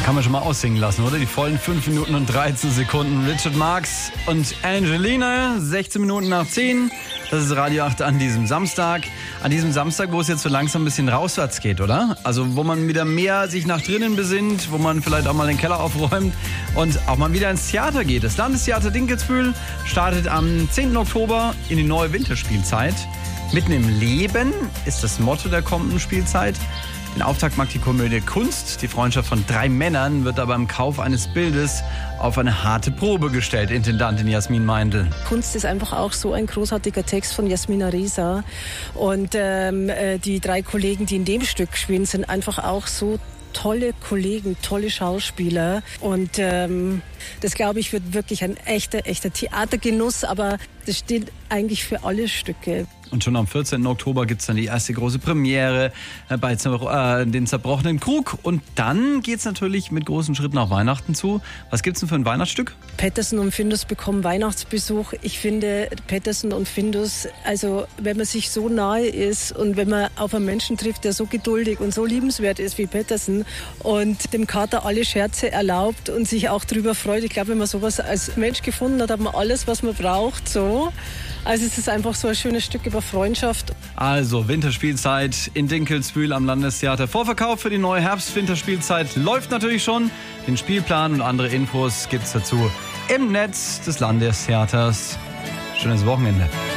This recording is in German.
Kann man schon mal aussingen lassen, oder? Die vollen 5 Minuten und 13 Sekunden. Richard Marx und Angelina, 16 Minuten nach 10. Das ist Radio 8 an diesem Samstag. An diesem Samstag, wo es jetzt so langsam ein bisschen rauswärts geht, oder? Also wo man wieder mehr sich nach drinnen besinnt, wo man vielleicht auch mal den Keller aufräumt und auch mal wieder ins Theater geht. Das Landestheater Dinkelsbühl startet am 10. Oktober in die neue Winterspielzeit. Mitten im Leben ist das Motto der kommenden Spielzeit. Den Auftakt macht die Komödie Kunst. Die Freundschaft von 3 Männern wird aber im Kauf eines Bildes auf eine harte Probe gestellt. Intendantin Jasmin Meindl. Kunst ist einfach auch so ein großartiger Text von Jasmina Reza. Und die 3 Kollegen, die in dem Stück spielen, sind einfach auch so tolle Kollegen, tolle Schauspieler. Und das, glaube ich, wird wirklich ein echter Theatergenuss. Aber das steht eigentlich für alle Stücke. Und schon am 14. Oktober gibt es dann die erste große Premiere bei den zerbrochenen Krug. Und dann geht es natürlich mit großen Schritten auf Weihnachten zu. Was gibt es denn für ein Weihnachtsstück? Petersen und Findus bekommen Weihnachtsbesuch. Ich finde, Petersen und Findus, also wenn man sich so nahe ist und wenn man auf einen Menschen trifft, der so geduldig und so liebenswert ist wie Petersen und dem Kater alle Scherze erlaubt und sich auch darüber freut. Ich glaube, wenn man sowas als Mensch gefunden hat, hat man alles, was man braucht. So. Also es ist einfach so ein schönes Stück über Freundschaft. Also Winterspielzeit in Dinkelsbühl am Landestheater. Vorverkauf für die neue Herbst-Winterspielzeit läuft natürlich schon. Den Spielplan und andere Infos gibt's dazu im Netz des Landestheaters. Schönes Wochenende.